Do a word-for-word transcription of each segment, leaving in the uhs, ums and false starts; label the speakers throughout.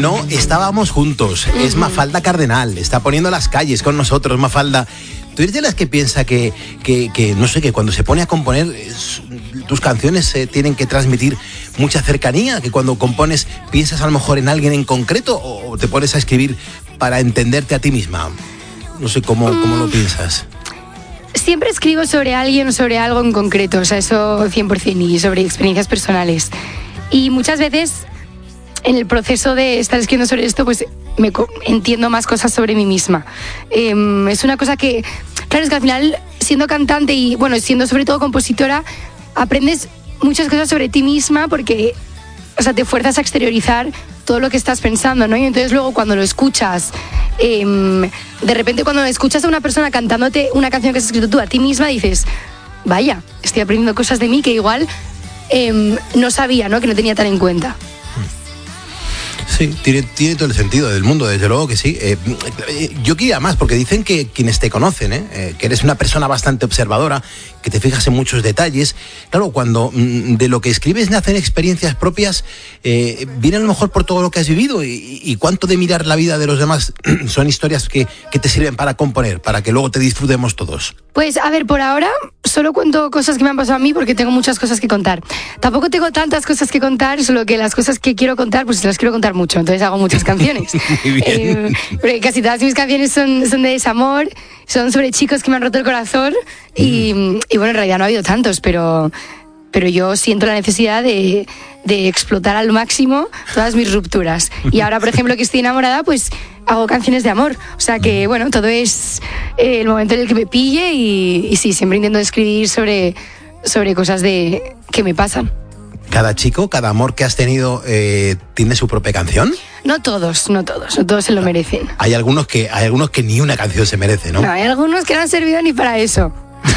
Speaker 1: no estábamos juntos. Uh-huh. Es Mafalda Cardenal, está poniendo las calles con nosotros, Mafalda. ¿Tú eres de las que piensa que, que, que no sé, que cuando se pone a componer es, tus canciones eh, tienen que transmitir mucha cercanía? ¿Que cuando compones piensas a lo mejor en alguien en concreto o te pones a escribir para entenderte a ti misma? No sé cómo, mm. cómo lo piensas.
Speaker 2: Siempre escribo sobre alguien o sobre algo en concreto, o sea, eso cien por ciento, y sobre experiencias personales. Y muchas veces en el proceso de estar escribiendo sobre esto, pues me co- entiendo más cosas sobre mí misma. Eh, es una cosa que, claro, es que al final, siendo cantante y, bueno, siendo sobre todo compositora, aprendes muchas cosas sobre ti misma porque, o sea, te fuerzas a exteriorizar todo lo que estás pensando, ¿no? Y entonces luego cuando lo escuchas, eh, de repente cuando escuchas a una persona cantándote una canción que has escrito tú a ti misma, dices, vaya, estoy aprendiendo cosas de mí que igual eh, no sabía, ¿no? Que no tenía tan en cuenta.
Speaker 1: Sí, tiene, tiene todo el sentido del mundo, desde luego que sí. Eh, yo quería más, porque dicen que quienes te conocen, ¿eh? Eh, que eres una persona bastante observadora, que te fijas en muchos detalles. Claro, cuando mm, de lo que escribes nacen experiencias propias, eh, viene a lo mejor por todo lo que has vivido y, y cuánto de mirar la vida de los demás son historias que, que te sirven para componer, para que luego te disfrutemos todos.
Speaker 2: Pues, a ver, por ahora solo cuento cosas que me han pasado a mí porque tengo muchas cosas que contar. Tampoco tengo tantas cosas que contar, solo que las cosas que quiero contar, pues las quiero contar mucho, entonces hago muchas canciones.
Speaker 1: Muy bien.
Speaker 2: Eh, porque casi todas mis canciones son, son de desamor, son sobre chicos que me han roto el corazón y, mm. y bueno, en realidad no ha habido tantos, pero, pero yo siento la necesidad de, de explotar al máximo todas mis rupturas. Y ahora, por ejemplo, que estoy enamorada, pues hago canciones de amor. O sea que, bueno, todo es eh, el momento en el que me pille y, y sí, siempre intento escribir sobre, sobre cosas de, que me pasan.
Speaker 1: ¿Cada chico, cada amor que has tenido eh, tiene su propia canción?
Speaker 2: No todos, no todos, no todos se lo merecen.
Speaker 1: Hay algunos que, hay algunos que ni una canción se merece, ¿no?
Speaker 2: No, hay algunos que no han servido ni para eso.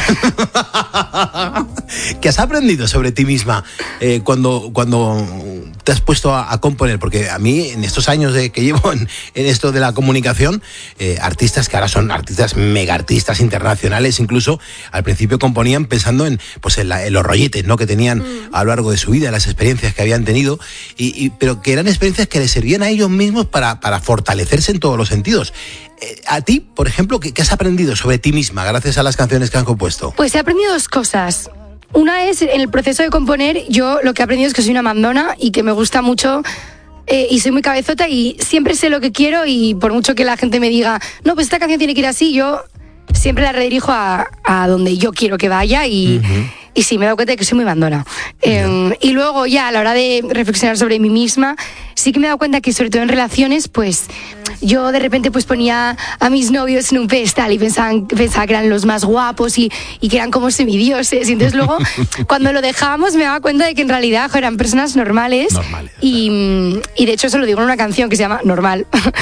Speaker 1: ¿Qué has aprendido sobre ti misma eh, cuando, cuando te has puesto a, a componer? Porque a mí, en estos años de, que llevo en, en esto de la comunicación, eh, artistas que ahora son artistas, mega artistas internacionales, incluso al principio componían pensando en, pues en, la, en los rolletes, ¿no? Que tenían mm. a lo largo de su vida, las experiencias que habían tenido, y, y, pero que eran experiencias que les servían a ellos mismos para, para fortalecerse en todos los sentidos. Eh, a ti, por ejemplo, ¿qué, ¿qué has aprendido sobre ti misma gracias a las canciones que han compuesto?
Speaker 2: Pues he aprendido dos cosas. Una es, en el proceso de componer, yo lo que he aprendido es que soy una mandona y que me gusta mucho eh, y soy muy cabezota y siempre sé lo que quiero y por mucho que la gente me diga, no, pues esta canción tiene que ir así, yo siempre la redirijo a, a donde yo quiero que vaya y... Uh-huh. Y sí, me he dado cuenta de que soy muy mandona. Eh, y luego ya a la hora de reflexionar sobre mí misma, sí que me he dado cuenta que sobre todo en relaciones, pues yo de repente pues ponía a mis novios en un pedestal y pensaban, pensaba que eran los más guapos y, y que eran como semidioses. Y entonces luego cuando lo dejábamos me daba cuenta de que en realidad jo, eran personas normales.
Speaker 1: Normales.
Speaker 2: Y, y de hecho eso lo digo en una canción que se llama Normal.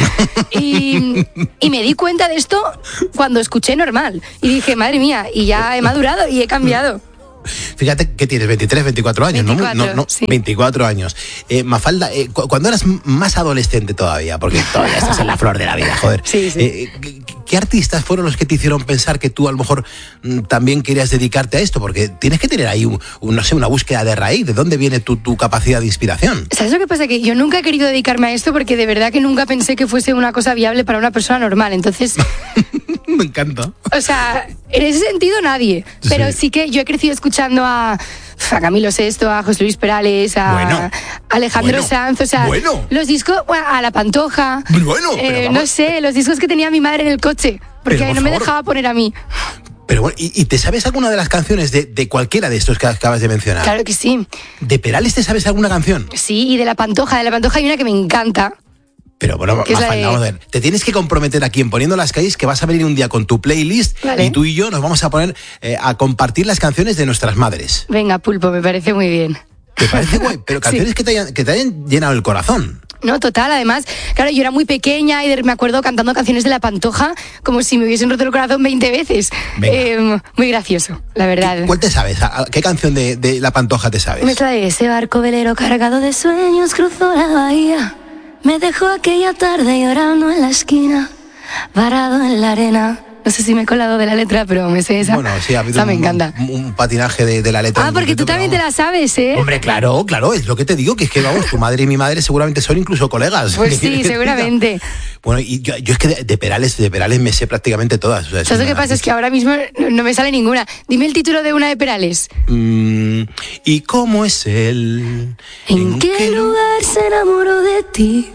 Speaker 2: y, y me di cuenta de esto cuando escuché Normal. Y dije, madre mía, y ya he madurado y he cambiado.
Speaker 1: Fíjate que tienes veintitrés, veinticuatro años,
Speaker 2: veinticuatro,
Speaker 1: ¿no? no, no
Speaker 2: sí.
Speaker 1: veinticuatro años. Eh, Mafalda, eh, cu- cuando eras más adolescente todavía, porque todavía estás en la flor de la vida, joder.
Speaker 2: Sí, sí.
Speaker 1: Eh, ¿qué, ¿Qué artistas fueron los que te hicieron pensar que tú a lo mejor m, también querías dedicarte a esto? Porque tienes que tener ahí, un, un, no sé, una búsqueda de raíz. ¿De dónde viene tu, tu capacidad de inspiración?
Speaker 2: ¿Sabes lo que pasa? Que yo nunca he querido dedicarme a esto porque de verdad que nunca pensé que fuese una cosa viable para una persona normal. Entonces...
Speaker 1: Me encanta.
Speaker 2: O sea, en ese sentido nadie. Pero sí, sí que yo he crecido escuchando a, a Camilo Sesto, a José Luis Perales, a
Speaker 1: bueno,
Speaker 2: Alejandro
Speaker 1: bueno,
Speaker 2: Sanz, o sea,
Speaker 1: bueno.
Speaker 2: los discos, bueno, a La Pantoja.
Speaker 1: Bueno, pero
Speaker 2: eh, no sé, los discos que tenía mi madre en el coche, porque
Speaker 1: pero, por
Speaker 2: no me
Speaker 1: favor.
Speaker 2: dejaba poner a mí.
Speaker 1: Pero bueno, ¿y, y te sabes alguna de las canciones de, de cualquiera de estos que acabas de mencionar?
Speaker 2: Claro que sí.
Speaker 1: ¿De Perales te sabes alguna canción?
Speaker 2: Sí, y de La Pantoja, de La Pantoja hay una que me encanta.
Speaker 1: Pero bueno, Mafalda, de... vamos a ver. Te tienes que comprometer aquí en Poniendo las Calles que vas a venir un día con tu playlist, vale. Y tú y yo nos vamos a poner eh, a compartir las canciones de nuestras madres.
Speaker 2: Venga, Pulpo, me parece muy bien.
Speaker 1: ¿Te parece guay? Pero canciones sí. que, te hayan, que te hayan llenado el corazón.
Speaker 2: No, total, además, claro, yo era muy pequeña y me acuerdo cantando canciones de La Pantoja como si me hubiesen roto el corazón veinte veces. Eh, muy gracioso, la verdad.
Speaker 1: ¿Cuál te sabes? ¿Qué canción de, de La Pantoja te sabes?
Speaker 2: Me trae ese barco velero cargado de sueños, cruzó la bahía. Me dejó aquella tarde llorando en la esquina, varado en la arena, No sé si me he colado de la letra, pero me sé esa.
Speaker 1: Bueno, sí, ha habido
Speaker 2: o sea, me
Speaker 1: un,
Speaker 2: encanta.
Speaker 1: Un, un patinaje de, de la letra.
Speaker 2: Ah, porque tú también te la sabes, ¿eh?
Speaker 1: Hombre, claro, claro, es lo que te digo, que es que, vamos, tu madre y mi madre seguramente son incluso colegas.
Speaker 2: Pues sí, seguramente.
Speaker 1: Bueno, y yo, yo es que de, de Perales, de Perales me sé prácticamente todas. O sea,
Speaker 2: ¿Sabes lo que pasa? Es que ahora mismo no, no me sale ninguna. Dime el título de una de Perales.
Speaker 1: Mm, ¿Y cómo es él?
Speaker 2: ¿En, ¿En qué, qué lugar se enamoró de ti?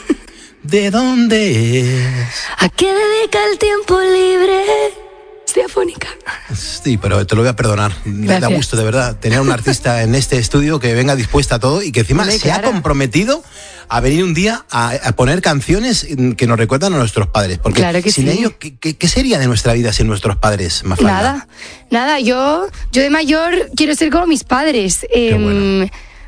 Speaker 1: ¿De dónde es?
Speaker 2: ¿A qué dedica el tiempo libre? Estoy afónica.
Speaker 1: Sí, pero te lo voy a perdonar. Me da gusto, de verdad, tener un artista en este estudio que venga dispuesta a todo y que encima
Speaker 2: Vale,
Speaker 1: se
Speaker 2: claro.
Speaker 1: ha comprometido a venir un día a, a poner canciones que nos recuerdan a nuestros padres. Porque
Speaker 2: claro que
Speaker 1: sin
Speaker 2: sí.
Speaker 1: ellos, ¿qué, qué, ¿qué sería de nuestra vida sin nuestros padres, Mafalda?
Speaker 2: Nada, nada. Yo, yo de mayor quiero ser como mis padres.
Speaker 1: Qué
Speaker 2: eh,
Speaker 1: bueno.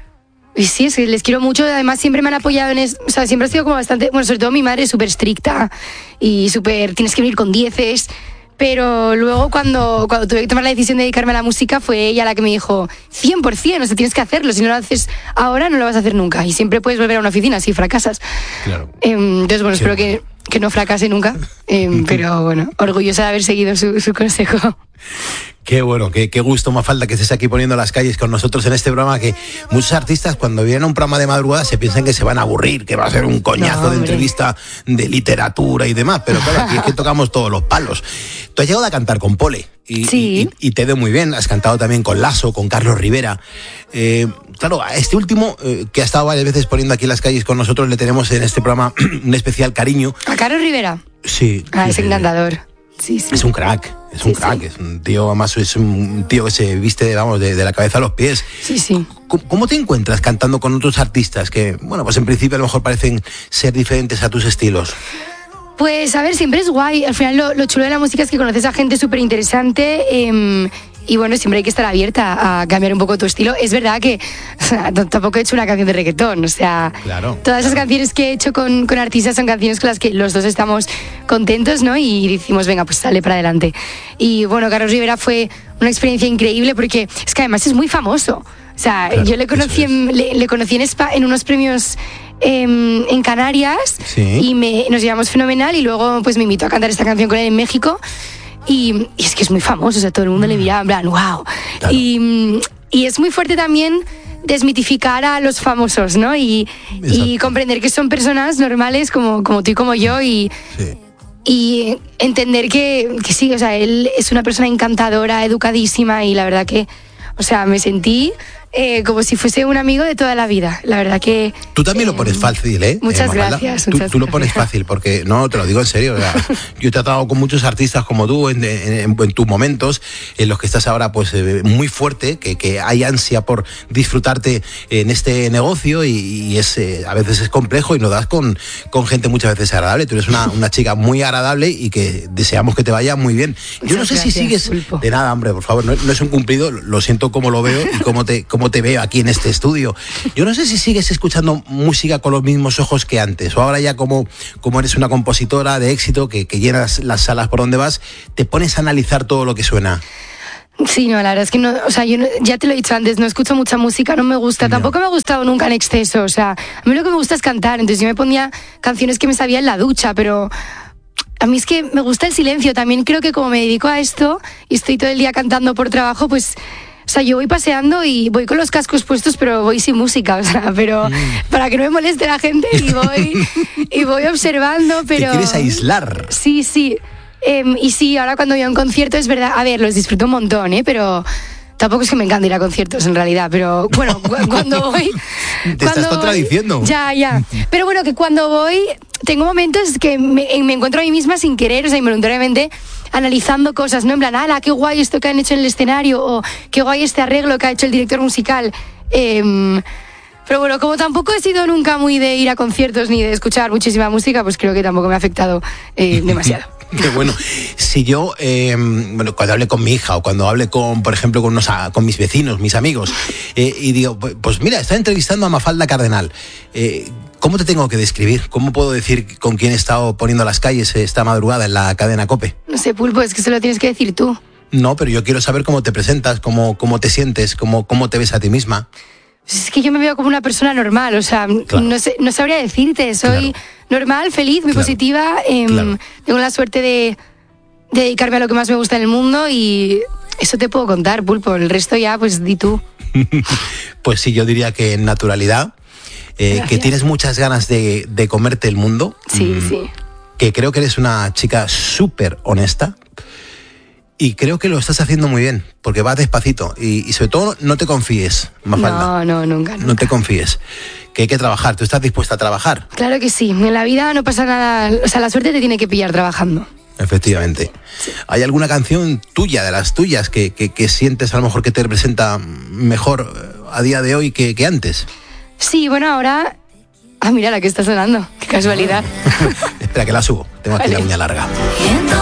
Speaker 2: Y sí, es que les quiero mucho, además siempre me han apoyado en eso, o sea, siempre ha sido como bastante, bueno, sobre todo mi madre es súper estricta y súper, tienes que venir con dieces, pero luego cuando, cuando tuve que tomar la decisión de dedicarme a la música fue ella la que me dijo, cien por ciento, o sea, tienes que hacerlo, si no lo haces ahora no lo vas a hacer nunca y siempre puedes volver a una oficina si fracasas.
Speaker 1: Claro.
Speaker 2: Eh, entonces, bueno,
Speaker 1: Qué
Speaker 2: espero
Speaker 1: bueno.
Speaker 2: que, que no fracase nunca, eh, pero bueno, orgullosa de haber seguido su, su consejo.
Speaker 1: Qué bueno, qué, qué gusto, Mafalda, que estés aquí poniendo las calles con nosotros en este programa, que muchos artistas cuando vienen a un programa de madrugada se piensan que se van a aburrir, que va a ser un coñazo
Speaker 2: No,
Speaker 1: de entrevista de literatura y demás, pero claro, aquí es que tocamos todos los palos. Tú has llegado a cantar con Pole y,
Speaker 2: Sí.
Speaker 1: y, y te veo muy bien, has cantado también con Lasso, con Carlos Rivera. Eh, claro, a este último, eh, que ha estado varias veces poniendo aquí las calles con nosotros, le tenemos en este programa un especial cariño.
Speaker 2: ¿A Carlos Rivera?
Speaker 1: Sí.
Speaker 2: Ah,
Speaker 1: sí,
Speaker 2: es
Speaker 1: sí.
Speaker 2: encantador. Sí, sí.
Speaker 1: Es un crack, es un
Speaker 2: Sí,
Speaker 1: crack,
Speaker 2: sí.
Speaker 1: es un tío, además es un tío que se viste, vamos, de, de la cabeza a los pies.
Speaker 2: Sí, sí.
Speaker 1: ¿Cómo, cómo te encuentras cantando con otros artistas que, bueno, pues en principio a lo mejor parecen ser diferentes a tus estilos?
Speaker 2: Pues a ver, siempre es guay. Al final lo, lo chulo de la música es que conoces a gente súper interesante eh, y bueno, siempre hay que estar abierta a cambiar un poco tu estilo. Es verdad que o sea, t- tampoco he hecho una canción de reggaetón, o sea,
Speaker 1: Claro,
Speaker 2: todas esas
Speaker 1: claro.
Speaker 2: canciones que he hecho con, con artistas son canciones con las que los dos estamos contentos, ¿no? Y decimos, venga, pues sale para adelante. Y bueno, Carlos Rivera fue una experiencia increíble porque es que además es muy famoso. O sea,
Speaker 1: Claro,
Speaker 2: yo le conocí,
Speaker 1: eso es.
Speaker 2: en, le, le conocí en, Spa, en unos premios eh, en Canarias
Speaker 1: Sí.
Speaker 2: y me, nos llevamos fenomenal y luego pues me invitó a cantar esta canción con él en México y, y es que es muy famoso, o sea, todo el mundo le miraba en plan, wow.
Speaker 1: Claro.
Speaker 2: Y, y es muy fuerte también desmitificar a los famosos, ¿no? Y, y
Speaker 1: Exacto.
Speaker 2: comprender que son personas normales como, como tú y como yo y...
Speaker 1: Sí.
Speaker 2: Y entender que, que sí, o sea, él es una persona encantadora, educadísima y la verdad que, o sea, me sentí eh, como si fuese un amigo de toda la vida. La verdad que...
Speaker 1: Tú también
Speaker 2: eh,
Speaker 1: lo pones fácil, ¿eh?
Speaker 2: Muchas
Speaker 1: eh, Mafalda?
Speaker 2: gracias.
Speaker 1: Tú,
Speaker 2: muchas
Speaker 1: tú lo pones
Speaker 2: gracias.
Speaker 1: fácil, porque no, te lo digo en serio. O sea, yo he tratado con muchos artistas como tú en, en, en, en tus momentos, en los que estás ahora pues eh, muy fuerte, que, que hay ansia por disfrutarte en este negocio y, y es eh, a veces es complejo y lo das con, con gente muchas veces agradable. Tú eres una, una chica muy agradable y que deseamos que te vaya muy bien. Yo
Speaker 2: Muchas
Speaker 1: no sé si
Speaker 2: gracias,
Speaker 1: sigues...
Speaker 2: Pulpo.
Speaker 1: De nada, hombre, por favor, no, no es un cumplido, lo siento como lo veo y cómo te, cómo te veo aquí en este estudio. Yo no sé si sigues escuchando música con los mismos ojos que antes, o ahora ya como, como eres una compositora de éxito que, que llenas las salas por donde vas, te pones a analizar todo lo que suena.
Speaker 2: Sí, no, la verdad es que no, o sea, yo no- ya te lo he dicho antes, no escucho mucha música, no me gusta,
Speaker 1: Ya.
Speaker 2: tampoco me ha gustado nunca en exceso, o sea, a mí lo que me gusta es cantar, entonces yo me ponía canciones que me sabía en la ducha, pero a mí es que me gusta el silencio, también creo que como me dedico a esto y estoy todo el día cantando por trabajo, pues... O sea, yo voy paseando y voy con los cascos puestos, pero voy sin música, o sea, pero
Speaker 1: Mm.
Speaker 2: para que no me moleste la gente y voy, y voy observando, pero...
Speaker 1: Te quieres aislar.
Speaker 2: Sí, sí. Em, y sí, ahora cuando voy a un concierto es verdad, a ver, los disfruto un montón, ¿eh? Pero tampoco es que me encante ir a conciertos en realidad, pero bueno, cu- cuando voy...
Speaker 1: Te estás
Speaker 2: cuando voy-
Speaker 1: contradiciendo.
Speaker 2: ya, ya. Pero bueno, que cuando voy, tengo momentos que me, me encuentro a mí misma sin querer, o sea, involuntariamente analizando cosas, ¿no? En plan, ala, qué guay esto que han hecho en el escenario, o qué guay este arreglo que ha hecho el director musical. Em, pero bueno, como tampoco he sido nunca muy de ir a conciertos ni de escuchar muchísima música, pues creo que tampoco me ha afectado eh, demasiado.
Speaker 1: Qué bueno. Si yo, eh, bueno, cuando hable con mi hija o cuando hable con, por ejemplo, con, unos, a- con mis vecinos, mis amigos, eh, y digo, pues, pues mira, está entrevistando a Mafalda Cardenal, eh, ¿cómo te tengo que describir? ¿Cómo puedo decir con quién he estado poniendo las calles esta madrugada en la cadena COPE?
Speaker 2: No sé, Pulpo, es que se lo tienes que decir tú.
Speaker 1: No, pero yo quiero saber cómo te presentas, cómo, cómo te sientes, cómo, cómo te ves a ti misma.
Speaker 2: Es que yo me veo como una persona normal, o sea,
Speaker 1: Claro.
Speaker 2: no, sé, no sabría decirte, soy
Speaker 1: Claro.
Speaker 2: normal, feliz, muy
Speaker 1: Claro.
Speaker 2: positiva, em,
Speaker 1: Claro.
Speaker 2: tengo la suerte de, dedicarme a lo que más me gusta en el mundo y eso te puedo contar, Pulpo. El resto ya, pues di tú.
Speaker 1: Pues sí, yo diría que naturalidad, eh, que tienes muchas ganas de, de comerte el mundo.
Speaker 2: Sí,
Speaker 1: mm,
Speaker 2: sí.
Speaker 1: Que creo que eres una chica súper honesta. Y creo que lo estás haciendo muy bien, porque vas despacito. Y, y sobre todo, no te confíes, Mafalda.
Speaker 2: No, no, nunca, nunca.
Speaker 1: No te confíes. Que hay que trabajar. ¿Tú estás dispuesta a trabajar?
Speaker 2: Claro que sí. En la vida no pasa nada. O sea, la suerte te tiene que pillar trabajando.
Speaker 1: Efectivamente. Sí. ¿Hay alguna canción tuya, de las tuyas, que, que, que sientes a lo mejor que te representa mejor a día de hoy que, que antes?
Speaker 2: Sí, bueno, ahora... Ah, mira la que está sonando. Qué casualidad.
Speaker 1: Espera, que la subo. Tengo aquí vale. la uña larga.